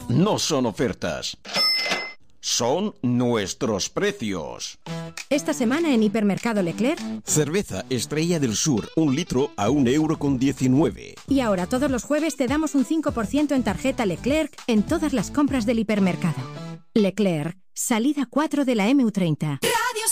no son ofertas. Son nuestros precios. Esta semana en Hipermercado Leclerc. Cerveza Estrella del Sur, 1 litro a 1,19 €. Y ahora todos los jueves te damos un 5% en tarjeta Leclerc en todas las compras del hipermercado. Leclerc, salida 4 de la MU30.